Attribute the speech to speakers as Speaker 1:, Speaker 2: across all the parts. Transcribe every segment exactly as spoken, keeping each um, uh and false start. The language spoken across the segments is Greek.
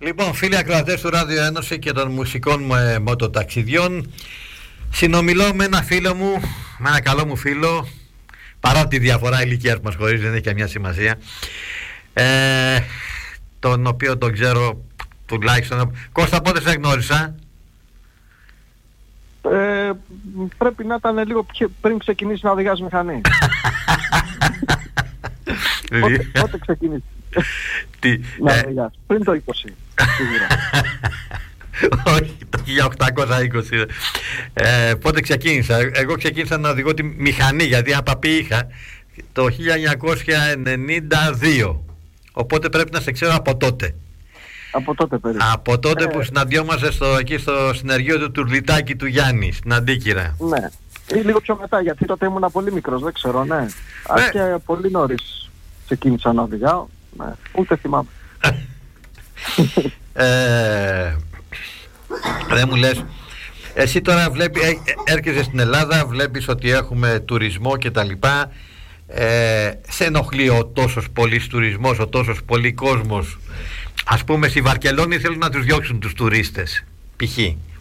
Speaker 1: Λοιπόν, φίλοι ακροατές του Ράδιο Ένωση και των μουσικών ε, μοτοταξιδιών, συνομιλώ με ένα φίλο μου, με ένα καλό μου φίλο, παρά τη διαφορά ηλικίας που μας χωρίζει, δεν έχει καμιά σημασία, ε, τον οποίο τον ξέρω τουλάχιστον. Κώστα, πότε σε γνώρισα?
Speaker 2: Ε, πρέπει να ήταν λίγο πιο πριν ξεκινήσει να οδηγάς μηχανή. πότε, πότε ξεκινήσει
Speaker 1: Τι,
Speaker 2: να
Speaker 1: ε...
Speaker 2: οδηγάς? Πριν το είκοσι, σίγουρα.
Speaker 1: Όχι, το χίλια οκτακόσια είκοσι. ε, Πότε ξεκίνησα? Εγώ ξεκίνησα να οδηγώ τη μηχανή, γιατί απαπή είχα, το χίλια εννιακόσια ενενήντα δύο. Οπότε πρέπει να σε ξέρω από τότε.
Speaker 2: Από τότε περίπου.
Speaker 1: Από τότε
Speaker 2: ε,
Speaker 1: που συναντιόμαστε στο, εκεί στο συνεργείο του Τουρλιτάκη του Γιάννη, στην Αντίκυρα.
Speaker 2: Ναι, ή λίγο πιο μετά, γιατί τότε ήμουν πολύ μικρός, δεν ξέρω, ναι. Αν και πολύ νωρίς ξεκίνησα να οδηγάω, ναι, ούτε θυμάμαι.
Speaker 1: ε, δεν μου λες, εσύ τώρα βλέπεις, ε, έρχεσαι στην Ελλάδα, βλέπεις ότι έχουμε τουρισμό και τα λοιπά, ε, σε ενοχλεί ο τόσος πολύς τουρισμός, ο τόσος πολύ κόσμος? Ας πούμε στη Βαρκελόνη θέλουν να τους διώξουν τους τουρίστες, π.χ.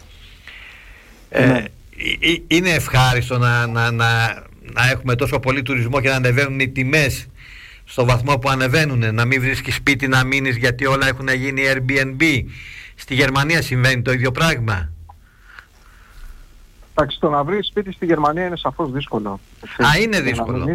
Speaker 1: Ε,
Speaker 2: ναι.
Speaker 1: Είναι ευχάριστο να, να, να, να έχουμε τόσο πολύ τουρισμό και να ανεβαίνουν οι τιμές στο βαθμό που ανεβαίνουν, να μην βρίσκεις σπίτι να μείνεις γιατί όλα έχουν γίνει Airbnb? Στη Γερμανία συμβαίνει το ίδιο πράγμα?
Speaker 2: Εντάξει, το να βρεις σπίτι στη Γερμανία είναι σαφώς δύσκολο.
Speaker 1: Α, είναι δύσκολο.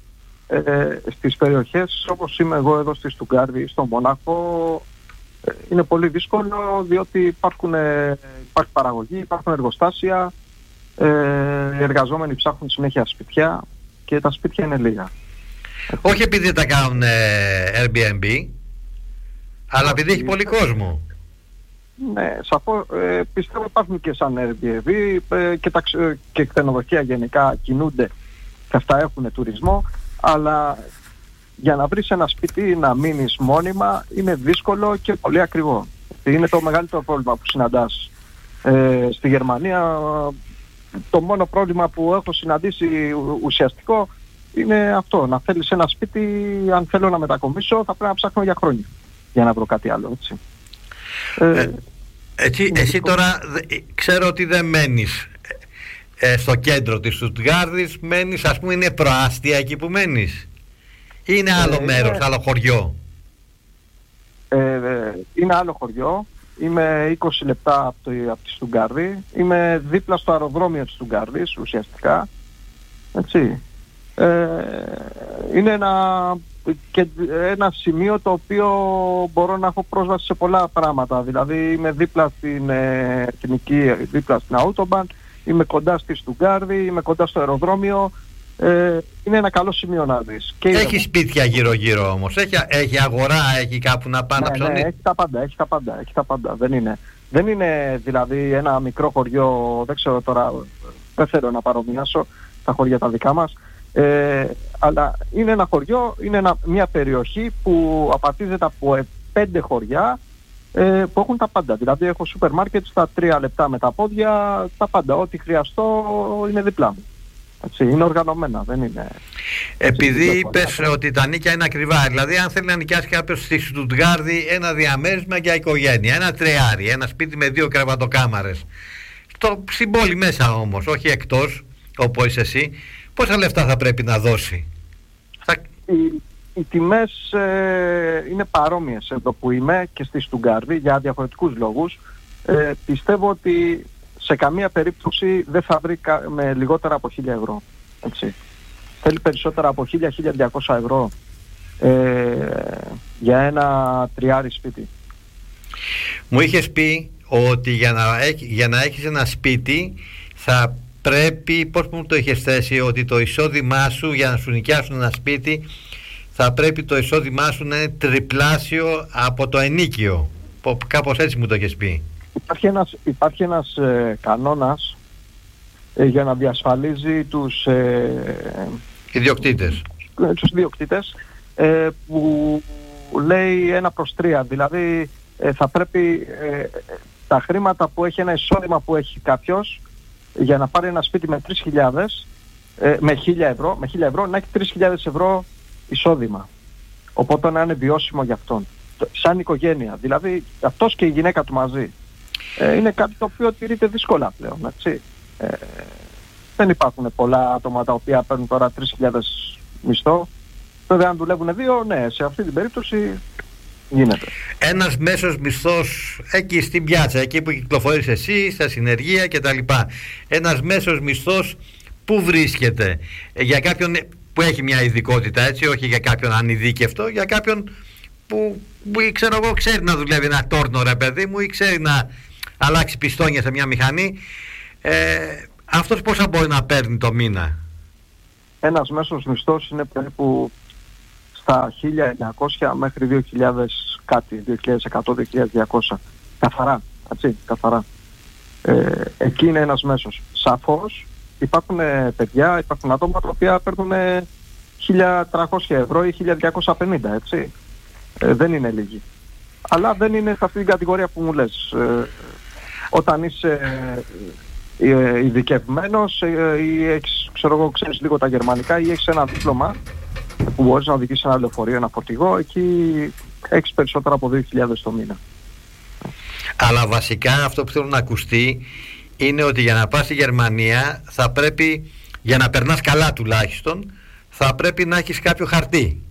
Speaker 2: Ε, στις περιοχές όπως είμαι εγώ εδώ στη Στουτγκάρδη, στο Μονάχο, ε, είναι πολύ δύσκολο, διότι υπάρχουν, ε, υπάρχει παραγωγή, υπάρχουν εργοστάσια, ε, οι εργαζόμενοι ψάχνουν συνέχεια σπιτιά και τα σπίτια είναι λίγα.
Speaker 1: Όχι επειδή τα κάνουν ε, Airbnb, αλλά όχι, επειδή έχει πολύ κόσμο.
Speaker 2: Ναι, σαφώς, ε, πιστεύω υπάρχουν και σαν Airbnb, ε, και, τα, και ξενοδοχεία γενικά κινούνται και αυτά έχουν τουρισμό, αλλά για να βρεις ένα σπίτι να μείνεις μόνιμα είναι δύσκολο και πολύ ακριβό. Είναι το μεγαλύτερο πρόβλημα που συναντάς ε, στη Γερμανία. Το μόνο πρόβλημα που έχω συναντήσει ουσιαστικό είναι αυτό, να θέλεις ένα σπίτι, αν θέλω να μετακομίσω θα πρέπει να ψάχνω για χρόνια για να βρω κάτι άλλο, έτσι.
Speaker 1: Ε, έτσι εσύ τώρα ξέρω ότι δεν μένεις ε, στο κέντρο της Στουτγκάρδης, μένεις, ας πούμε, είναι προάστια εκεί που μένεις ή είναι άλλο ε, μέρος, είναι... άλλο χωριό?
Speaker 2: Ε, είναι άλλο χωριό, είμαι είκοσι λεπτά από, το, από τη Στουτγκάρδη, είμαι δίπλα στο αεροδρόμιο της Στουτγκάρδης ουσιαστικά, έτσι. Ε, είναι ένα, και, ένα σημείο το οποίο μπορώ να έχω πρόσβαση σε πολλά πράγματα, δηλαδή είμαι δίπλα στην ε, εθνική, δίπλα στην Autobahn, είμαι κοντά στη Στουτγκάρδη, είμαι κοντά στο αεροδρόμιο, ε, είναι ένα καλό σημείο να δεις. Και
Speaker 1: έχει σπίτια γύρω γύρω όμως, έχει, έχει αγορά, έχει κάπου να πάνε να
Speaker 2: ναι,
Speaker 1: ψωνίσει?
Speaker 2: Ναι, έχει τα πάντα, έχει τα πάντα, έχει τα πάντα. Δεν είναι, δεν είναι δηλαδή ένα μικρό χωριό, δεν ξέρω τώρα, δεν θέλω να παρομοιάσω τα χωριά τα δικά μας, ε, αλλά είναι ένα χωριό, είναι ένα, μια περιοχή που απαρτίζεται από πέντε χωριά ε, που έχουν τα πάντα. Δηλαδή έχω σούπερ μάρκετ στα τρία λεπτά με τα πόδια, τα πάντα, ό,τι χρειαστώ είναι δίπλα μου. Έτσι, είναι οργανωμένα, δεν είναι...
Speaker 1: Επειδή έτσι, είπες ότι τα νίκια είναι ακριβά, δηλαδή αν θέλει να νοικιάσει κάποιος στη Στουτγκάρδη ένα διαμέρισμα για οικογένεια, ένα τριάρι, ένα σπίτι με δύο κρεβατοκάμαρες, στο, στην πόλη μέσα όμως, όχι εκτός όπου είσαι εσύ, πόσα λεφτά θα πρέπει να δώσει? Θα...
Speaker 2: Οι, οι τιμές ε, είναι παρόμοιες εδώ που είμαι και στη Στουτγκάρδη για διαφορετικούς λόγους. Ε, πιστεύω ότι σε καμία περίπτωση δεν θα βρει με λιγότερα από χίλια ευρώ. Έτσι. Θέλει περισσότερα από χίλια με χίλια διακόσια ευρώ ε, για ένα τριάρι σπίτι.
Speaker 1: Μου είχες πει ότι για να, έχ, για να έχεις ένα σπίτι θα πρέπει, πώς μου το είχες θέσει, ότι το εισόδημά σου για να σου νοικιάσουν ένα σπίτι θα πρέπει το εισόδημά σου να είναι τριπλάσιο από το ενίκιο. Κάπως έτσι μου το είχες πει.
Speaker 2: Υπάρχει ένας, υπάρχει ένας ε, κανόνας ε, για να διασφαλίζει τους ε,
Speaker 1: ιδιοκτήτες,
Speaker 2: ε, τους ιδιοκτήτες ε, που λέει ένα προς τρία. Δηλαδή ε, θα πρέπει ε, τα χρήματα που έχει, ένα εισόδημα που έχει κάποιος για να πάρει ένα σπίτι με τρεις χιλιάδες ε, με χίλια ευρώ, με χίλια ευρώ να έχει τρεις χιλιάδες ευρώ εισόδημα. Οπότε να είναι βιώσιμο για αυτόν. σαν οικογένεια. Δηλαδή αυτός και η γυναίκα του μαζί. Ε, είναι κάτι το οποίο τηρείται δύσκολα πλέον. Έτσι. Ε, δεν υπάρχουν πολλά άτομα τα οποία παίρνουν τώρα τρεις χιλιάδες μισθό. Βέβαια αν δουλεύουν δύο, ναι, σε αυτή την περίπτωση γίνεται.
Speaker 1: Ένας μέσος μισθός εκεί στην πιάτσα, εκεί που κυκλοφορείς εσύ, στα συνεργεία κτλ. Ένας μέσος μισθός που βρίσκεται για κάποιον που έχει μια ειδικότητα, έτσι, όχι για κάποιον ανειδίκευτο, για κάποιον που, που ξέρω εγώ, ξέρει να δουλεύει ένα τόρνο, ρε παιδί μου, ή ξέρει να αλλάξει πιστόνια σε μια μηχανή. Ε, αυτός πόσα μπορεί να παίρνει το μήνα?
Speaker 2: Ένας μέσος μισθός είναι περίπου στα χίλια εννιακόσια μέχρι δύο χιλιάδες κάτι, δύο χιλιάδες εκατό με δύο χιλιάδες διακόσια. Καθαρά, έτσι, καθαρά. Ε, εκεί είναι ένας μέσος. Σαφώς υπάρχουν παιδιά, υπάρχουν άτομα τα οποία παίρνουν χίλια τριακόσια ευρώ ή χίλια διακόσια πενήντα, έτσι. Ε, δεν είναι λίγοι. Αλλά δεν είναι σε αυτή την κατηγορία που μου λες. Ε, όταν είσαι ε, ειδικευμένος ε, ή έχεις, ξέρω εγώ, ξέρεις λίγο τα γερμανικά ή έχεις ένα δίπλωμα που μπορείς να οδηγήσεις ένα λεωφορείο, ένα φορτηγό, εκεί έχεις περισσότερα από δύο χιλιάδες το μήνα.
Speaker 1: Αλλά βασικά αυτό που θέλω να ακουστεί είναι ότι για να πας στη Γερμανία θα πρέπει, για να περνάς καλά τουλάχιστον, θα πρέπει να έχεις κάποιο χαρτί.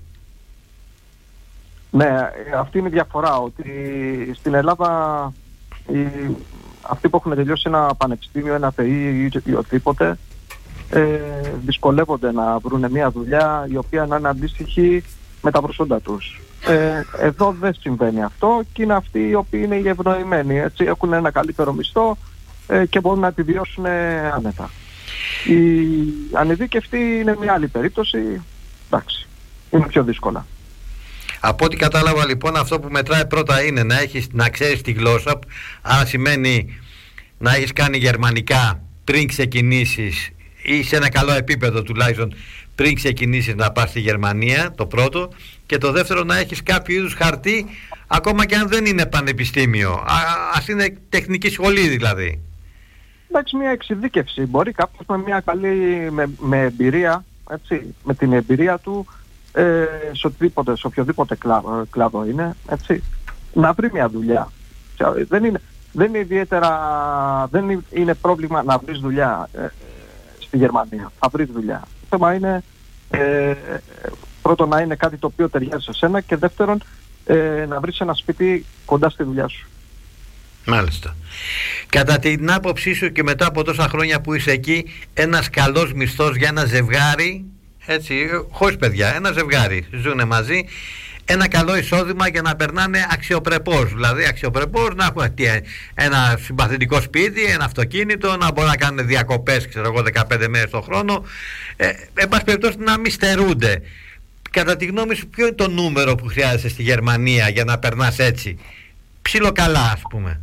Speaker 2: Ναι, αυτή είναι η διαφορά, ότι στην Ελλάδα οι, αυτοί που έχουν τελειώσει ένα πανεπιστήμιο, ένα ΤΕΙ ή οτιδήποτε, ε, δυσκολεύονται να βρουν μια δουλειά η οποία να είναι αντίστοιχη με τα προσόντα τους. Ε, εδώ δεν συμβαίνει αυτό και είναι αυτοί οι οποίοι είναι οι ευνοημένοι, έτσι, έχουν ένα καλύτερο μισθό ε, και μπορούν να επιβιώσουν άνετα. Οι ανειδίκευτοι είναι μια άλλη περίπτωση, εντάξει, είναι πιο δύσκολα.
Speaker 1: Από ό,τι κατάλαβα λοιπόν, αυτό που μετράει πρώτα είναι να, έχεις, να ξέρεις τη γλώσσα, άρα σημαίνει να έχεις κάνει γερμανικά πριν ξεκινήσεις ή σε ένα καλό επίπεδο τουλάχιστον πριν ξεκινήσεις να πας στη Γερμανία, το πρώτο, και το δεύτερο να έχεις κάποιο είδους χαρτί, ακόμα και αν δεν είναι πανεπιστήμιο, Α, ας είναι τεχνική σχολή δηλαδή.
Speaker 2: Εντάξει, μια εξειδίκευση. Μπορεί κάποιος με μια καλή με, με εμπειρία, έτσι, με την εμπειρία του ε, σε, οτιδήποτε, σε οποιοδήποτε κλάδο, κλάδο είναι, έτσι, να βρει μια δουλειά. Δεν είναι, δεν είναι ιδιαίτερα, δεν είναι πρόβλημα να βρεις δουλειά ε, στη Γερμανία. Θα βρεις δουλειά. Το θέμα είναι ε, πρώτον να είναι κάτι το οποίο ταιριάζει σε σένα και δεύτερον ε, να βρεις ένα σπίτι κοντά στη δουλειά σου.
Speaker 1: Μάλιστα. Κατά την άποψή σου και μετά από τόσα χρόνια που είσαι εκεί, ένας καλός μισθός για ένα ζευγάρι, έτσι, χωρίς παιδιά, ένα ζευγάρι, ζουνε μαζί, ένα καλό εισόδημα για να περνάνε αξιοπρεπώς, δηλαδή αξιοπρεπώς να έχουν ένα συμπαθητικό σπίτι, ένα αυτοκίνητο, να μπορούν να κάνουν διακοπές, ξέρω εγώ, δεκαπέντε μέρες το χρόνο, ε, εν πάση περιπτώσει να μην στερούνται. Κατά τη γνώμη σου, ποιο είναι το νούμερο που χρειάζεσαι στη Γερμανία για να περνάς έτσι ψιλοκαλά, ας πούμε?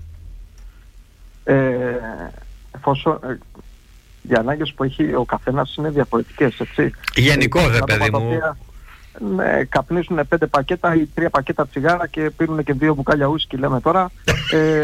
Speaker 2: Ε, εφόσον ε, οι ανάγκες που έχει ο καθένας είναι διαφορετικές, έτσι.
Speaker 1: Γενικώς, ρε παιδί μου.
Speaker 2: Οποία, ναι, καπνίζουν πέντε πακέτα ή τρία πακέτα τσιγάρα και πίνουν και δύο μπουκάλια ουίσκι, λέμε τώρα. ε,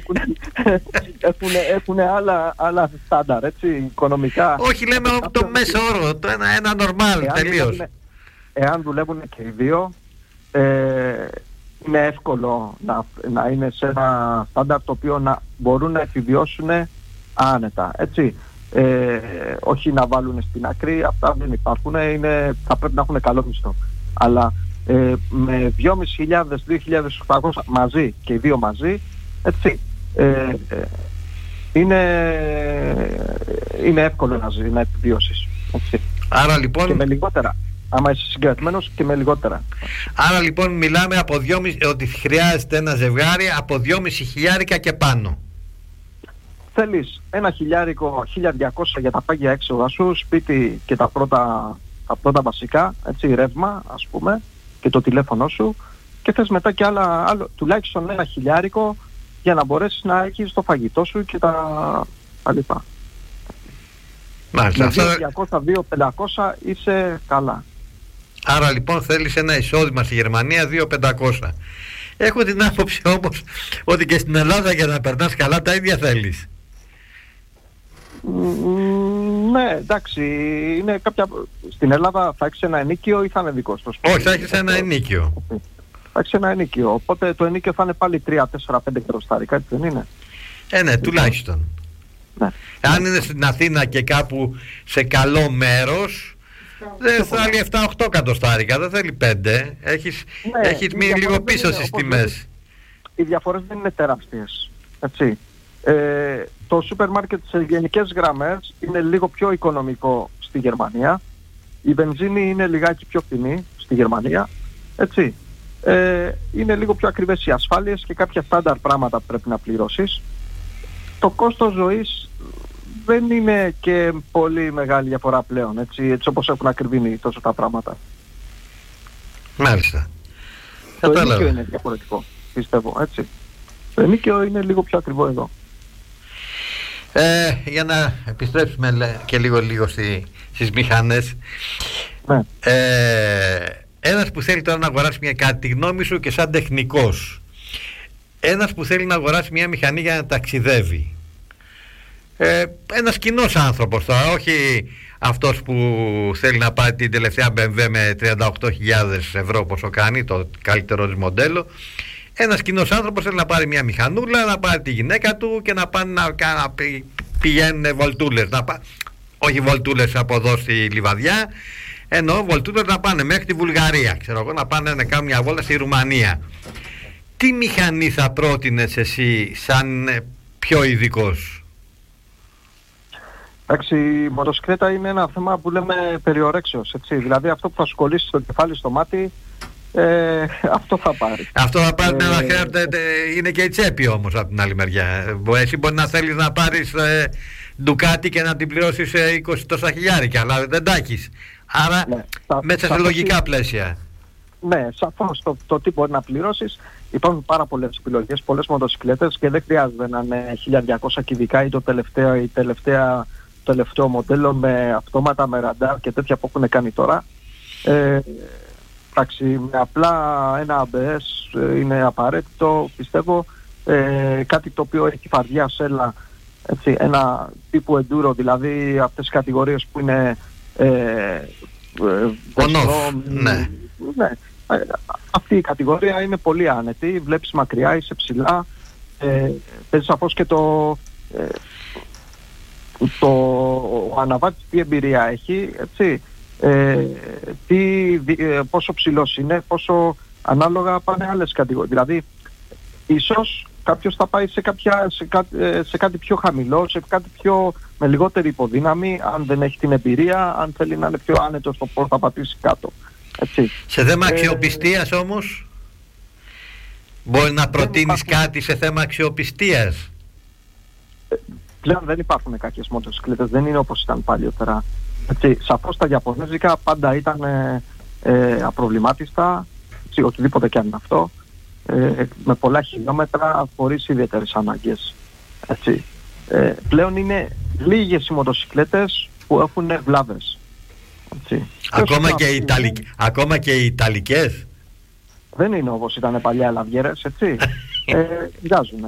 Speaker 2: έχουν, έχουν άλλα, άλλα στάνταρ, έτσι, οικονομικά.
Speaker 1: Όχι, λέμε το κάποιο... μέσο όρο, το ένα, ένα νορμάλ, τελείως.
Speaker 2: Εάν δουλεύουν και οι δύο, ε, είναι εύκολο να, να είναι σε ένα στάνταρ το οποίο να μπορούν να επιβιώσουν άνετα, έτσι. Ε, όχι να βάλουν στην άκρη, αυτά δεν υπάρχουν, είναι, θα πρέπει να έχουν καλό μισθό. Αλλά ε, με δυόμισι χιλιάδες, δύο χιλιάδες οκτακόσια μαζί και οι δύο μαζί, έτσι, ε, ε, είναι, είναι εύκολο να, ζει, να επιβιώσεις. Έτσι.
Speaker 1: Άρα λοιπόν...
Speaker 2: Και με λιγότερα. Άμα είσαι συγκρατημένος και με λιγότερα.
Speaker 1: Άρα λοιπόν μιλάμε από δύο, ότι χρειάζεται ένα ζευγάρι από δυόμισι χιλιάρικα και πάνω.
Speaker 2: Θέλεις ένα χιλιάρικο, χίλια διακόσια για τα πάγια έξοδα σου, σπίτι και τα πρώτα, τα πρώτα βασικά, έτσι, ρεύμα ας πούμε, και το τηλέφωνο σου, και θες μετά και άλλα, άλλο, τουλάχιστον ένα χιλιάρικο για να μπορέσεις να έχεις το φαγητό σου και τα, τα λοιπά.
Speaker 1: Μάλιστα.
Speaker 2: Με δύο διακόσια, δύο πεντακόσια είσαι καλά.
Speaker 1: Άρα λοιπόν θέλεις ένα εισόδημα στη Γερμανία δύο πεντακόσια. Έχω την άποψη όμως ότι και στην Ελλάδα για να περνάς καλά τα ίδια θέλεις.
Speaker 2: Mm, ναι, εντάξει, είναι κάποια... Στην Ελλάδα θα έχεις ένα ενίκιο ή θα είναι δικό σου?
Speaker 1: Όχι, θα έχεις ένα ενίκιο.
Speaker 2: Εντάξει, ένα ενίκιο. Οπότε το ενίκιο θα είναι πάλι τρία, τέσσερα, πέντε εκατοστάρικα, έτσι δεν είναι?
Speaker 1: Ε, ναι, τουλάχιστον.
Speaker 2: Ναι.
Speaker 1: Αν είναι στην Αθήνα και κάπου σε καλό μέρος, δεν θέλει επτά οχτώ εκατοστάρικα, δεν θέλει πέντε. Έχεις,
Speaker 2: ναι,
Speaker 1: έχεις μείνει λίγο πίσω στις τιμές.
Speaker 2: Οι διαφορές δεν είναι τεράστιες. Έτσι. Ε, το σούπερ μάρκετ σε γενικές γραμμές είναι λίγο πιο οικονομικό στη Γερμανία. Η βενζίνη είναι λιγάκι πιο φθηνή στη Γερμανία. Έτσι. Ε, είναι λίγο πιο ακριβές οι ασφάλειες και κάποια στάνταρ πράγματα που πρέπει να πληρώσεις. Το κόστος ζωής δεν είναι και πολύ μεγάλη διαφορά πλέον, έτσι, έτσι όπως έχουν ακριβήνει τόσο τα πράγματα.
Speaker 1: Μάλιστα.
Speaker 2: Το ενίκιο είναι διαφορετικό, πιστεύω, έτσι. Το ενίκιο είναι λίγο πιο ακριβό εδώ.
Speaker 1: Ε, για να επιστρέψουμε και λίγο λίγο στη, στις μηχανές.
Speaker 2: Ναι.
Speaker 1: Ε, ένας που θέλει τώρα να αγοράσει μια, κατά τη γνώμη σου και σαν τεχνικός, ένας που θέλει να αγοράσει μια μηχανή για να ταξιδεύει, ε, ένας κοινός άνθρωπος τώρα, όχι αυτός που θέλει να πάρει την τελευταία μπι εμ ντάμπλιου με τριάντα οκτώ χιλιάδες ευρώ πόσο κάνει, το καλύτερο της μοντέλο. Ένας κοινός άνθρωπος θέλει να πάρει μια μηχανούλα, να πάρει τη γυναίκα του και να πάνε να, να πη, πηγαίνουν βολτούλες, να πά, όχι βολτούλες από εδώ στη Λιβαδιά, ενώ βολτούλες να πάνε μέχρι τη Βουλγαρία, ξέρω εγώ, να πάνε να κάνουν μια βόλτα στη Ρουμανία. Τι μηχανή θα πρότεινες εσύ σαν πιο ειδικός?
Speaker 2: Εντάξει, η μοτοσυκλέτα είναι ένα θέμα που λέμε περιορέξεως, έτσι. Δηλαδή αυτό που θα σου κολλήσει στο κεφάλι, στο μάτι, ε, αυτό θα πάρει.
Speaker 1: Αυτό θα πάρει,
Speaker 2: ε,
Speaker 1: είναι και η τσέπη όμως από την άλλη μεριά. Εσύ μπορεί να θέλεις να πάρεις ε, ντουκάτι και να την πληρώσεις ε, είκοσι τόσα χιλιάρικα, αλλά δεν τα έχεις. Άρα
Speaker 2: ναι,
Speaker 1: μέσα σε λογικά πλαίσια.
Speaker 2: Ναι, σαφώς το, το τι μπορεί να πληρώσεις. Υπάρχουν πάρα πολλές επιλογές, πολλές μοτοσυκλέτες και δεν χρειάζεται να είναι χίλια διακόσια κυβικά ή το τελευταίο, η τελευταία, το τελευταίο μοντέλο με αυτόματα, με ραντάρ και τέτοια που έχουν κάνει τώρα. Ε, εντάξει, με απλά ένα έι μπι ες είναι απαραίτητο, πιστεύω. Ε, κάτι το οποίο έχει φαρδιά σέλα, έτσι, ένα τύπου enduro, δηλαδή αυτές τις κατηγορίες που είναι ε, ε,
Speaker 1: on-off, ναι.
Speaker 2: ναι. Αυτή η κατηγορία είναι πολύ άνετη, βλέπεις μακριά, είσαι ψηλά, ε, παίζει σαφώς και το, ε, το ο αναβάτης τι εμπειρία έχει, έτσι, ε, τι, ε, πόσο ψηλός είναι, πόσο ανάλογα πάνε άλλες κατηγορίες. Δηλαδή, ίσως κάποιος θα πάει σε, κάποια, σε, κά, σε κάτι πιο χαμηλό, σε κάτι πιο με λιγότερη υποδύναμη, αν δεν έχει την εμπειρία, αν θέλει να είναι πιο άνετο στο πώς θα πατήσει κάτω. Έτσι.
Speaker 1: Σε θέμα αξιοπιστίας ε, όμως, μπορεί να προτείνεις υπάρχουν... κάτι σε θέμα αξιοπιστίας?
Speaker 2: Ε, πλέον δεν υπάρχουν κάποιες μοτοσυκλέτες, δεν είναι όπως ήταν παλιότερα. Έτσι, σαφώς τα Ιαπωνέζικα πάντα ήταν ε, ε, απροβλημάτιστα, έτσι, οτιδήποτε κι αν είναι αυτό, ε, με πολλά χιλιόμετρα, χωρίς ιδιαίτερες ανάγκες. Έτσι. Ε, πλέον είναι λίγες οι μοτοσυκλέτες που έχουν βλάβες. Έτσι.
Speaker 1: Ακόμα και, οι Ιταλικ... Ακόμα και οι Ιταλικές.
Speaker 2: Δεν είναι όπως ήταν παλιά λαβιέρες, έτσι. ε, βγάζουν.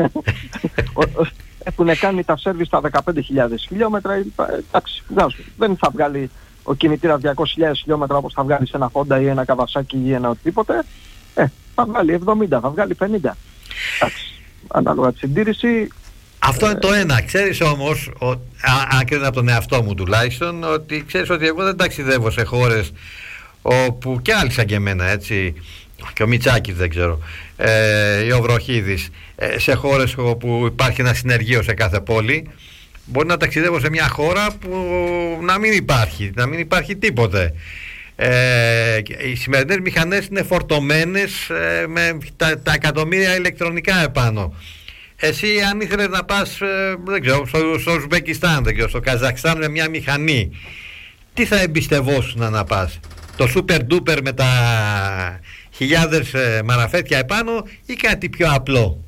Speaker 2: Έχουν κάνει τα σέρβις στα δεκαπέντε χιλιάδες χιλιόμετρα. Εντάξει, βγάζουν. Δεν θα βγάλει ο κινητήρας διακόσιες χιλιάδες χιλιόμετρα όπως θα βγάλει σε ένα Honda ή ένα Kawasaki ή ένα οτιδήποτε. Ε, θα βγάλει εβδομήντα, θα βγάλει πενήντα. Εντάξει, ανάλογα τη συντήρηση.
Speaker 1: Αυτό είναι το ένα. Ξέρεις όμως, αν κρίνω από τον εαυτό μου τουλάχιστον, ότι ξέρεις ότι εγώ δεν ταξιδεύω σε χώρες όπου και άλλοι σαν και εμένα, έτσι, και ο Μητσάκης δεν ξέρω, ε, ή ο Βροχίδης, ε, σε χώρες όπου υπάρχει ένα συνεργείο σε κάθε πόλη. Μπορεί να ταξιδεύω σε μια χώρα που να μην υπάρχει, να μην υπάρχει τίποτε. Ε, οι σημερινές μηχανές είναι φορτωμένες ε, με τα, τα εκατομμύρια ηλεκτρονικά επάνω. Εσύ αν ήθελες να πας ε, δεν ξέρω, στο, στο Ουσμπεκιστάν, δεν ξέρω, στο Καζακστάν με μια μηχανή, τι θα εμπιστευόσουν να πας? Το super duper με τα χιλιάδες ε, μαραφέτια επάνω ή κάτι πιο απλό?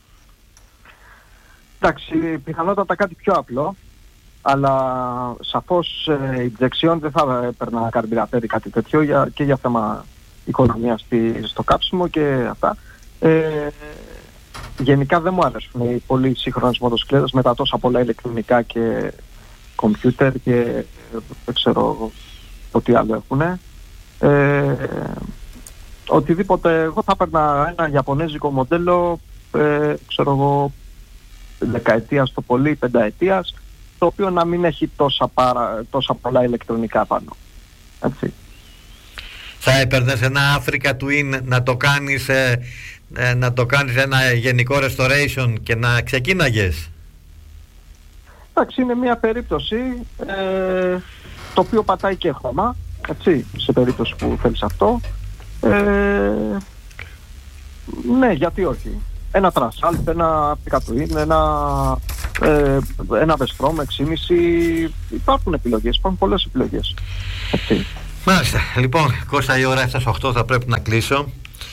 Speaker 2: Εντάξει, πιθανότατα κάτι πιο απλό, αλλά σαφώς ε, η δεξιόν δεν θα έπαιρνα καρμπυρατέρι κάτι τέτοιο για, και για θέμα οικονομίας στο κάψιμο και αυτά. Ε, γενικά δεν μου αρέσουν οι πολύ σύγχρονες μοτοσυκλέτες με τα τόσα πολλά ηλεκτρονικά και κομπιούτερ και δεν ξέρω το τι άλλο έχουν. Ε, οτιδήποτε, εγώ θα έπαιρνα ένα ιαπωνέζικο μοντέλο, ε, ξέρω εγώ, δεκαετίας το πολύ, πενταετίας, το οποίο να μην έχει τόσα, πάρα, τόσα πολλά ηλεκτρονικά πάνω. Έτσι.
Speaker 1: Θα έπαιρνες ένα Africa Twin να το κάνεις, ε, ε, να το κάνεις ένα γενικό restoration και να ξεκίναγες?
Speaker 2: Εντάξει, είναι μια περίπτωση, ε, το οποίο πατάει και χρώμα, έτσι, σε περίπτωση που θέλεις αυτό. Ε, ναι, γιατί όχι. Ένα Transalp, ένα Africa Twin, ένα, ε, ένα Vestrom έξι κόμμα πέντε, υπάρχουν επιλογές, υπάρχουν πολλές επιλογές. Έτσι.
Speaker 1: Μάλιστα. Λοιπόν, Κώστα, η ώρα έφτασε οκτώ, θα πρέπει να κλείσω.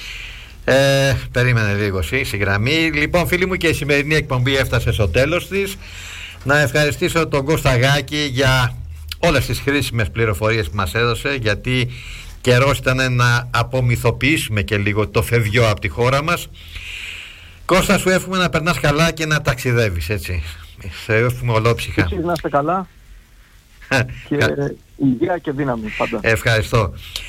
Speaker 1: Ε, περίμενε λίγο εσύ, στη γραμμή. Λοιπόν, φίλοι μου, και η σημερινή εκπομπή έφτασε στο τέλος της. Να ευχαριστήσω τον Κώστα Γάκη για όλες τις χρήσιμες πληροφορίες που μας έδωσε, γιατί καιρός ήταν να απομυθοποιήσουμε και λίγο το φευγιό από τη χώρα μας. Κώστα, σου εύχομαι να περνάς καλά και να ταξιδεύεις, έτσι. Σε εύχομαι ολόψυχα.
Speaker 2: Εσείς να είστε καλά και υγεία και δύναμη πάντα.
Speaker 1: Ευχαριστώ.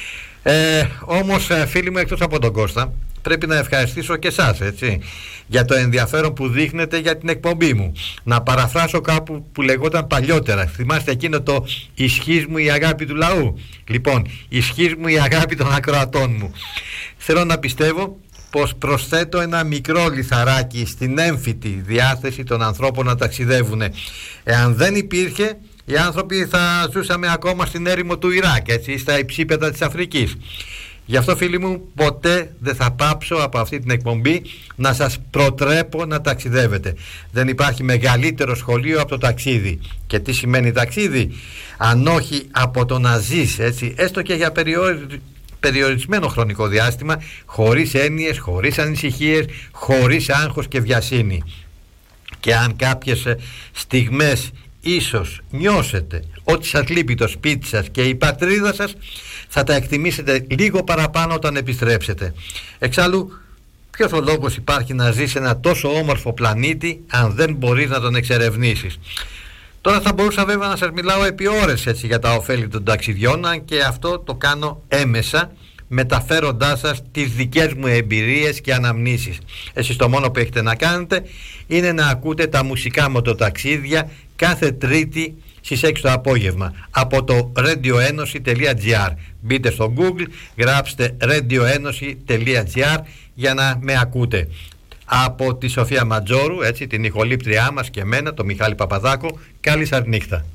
Speaker 1: Ε, όμως, φίλοι μου, εκτός από τον Κώστα, πρέπει να ευχαριστήσω και εσάς, έτσι, για το ενδιαφέρον που δείχνετε για την εκπομπή μου. Να παραφράσω κάπου που λεγόταν παλιότερα. Θυμάστε εκείνο το «Ισχύς μου η αγάπη του λαού»? Λοιπόν, «Ισχύς μου η αγάπη των ακροατών μου». Θέλω να πιστεύω πως προσθέτω ένα μικρό λιθαράκι στην έμφυτη διάθεση των ανθρώπων να ταξιδεύουν. Εάν δεν υπήρχε, οι άνθρωποι θα ζούσαμε ακόμα στην έρημο του Ιράκ, έτσι, στα υψίπεδα της Αφρικής. Γι' αυτό, φίλοι μου, ποτέ δεν θα πάψω από αυτή την εκπομπή να σας προτρέπω να ταξιδεύετε. Δεν υπάρχει μεγαλύτερο σχολείο από το ταξίδι. Και τι σημαίνει ταξίδι? Αν όχι από το να ζεις, έτσι, έστω και για περιορισμό περιορισμένο χρονικό διάστημα, χωρίς έννοιες, χωρίς ανησυχίες, χωρίς άγχος και βιασύνη. Και αν κάποιες στιγμές ίσως νιώσετε ότι σας λείπει το σπίτι σας και η πατρίδα σας, θα τα εκτιμήσετε λίγο παραπάνω όταν επιστρέψετε. Εξάλλου, ποιος ο λόγος υπάρχει να ζεις σε ένα τόσο όμορφο πλανήτη αν δεν μπορείς να τον εξερευνήσεις? Τώρα θα μπορούσα βέβαια να σας μιλάω επί ώρες, έτσι, για τα ωφέλη των ταξιδιών, αν και αυτό το κάνω έμεσα, μεταφέροντάς σας τις δικές μου εμπειρίες και αναμνήσεις. Εσείς το μόνο που έχετε να κάνετε είναι να ακούτε τα μουσικά μοτοταξίδια κάθε Τρίτη στις έξι το απόγευμα από το radioenosi τελεία gr. Μπείτε στο Google, γράψτε radioenosi τελεία gr για να με ακούτε. Από τη Σοφία Ματζόρου, έτσι, την ηχολήπτριά μας, και εμένα, τον Μιχάλη Παπαδάκο, καλή σας νύχτα.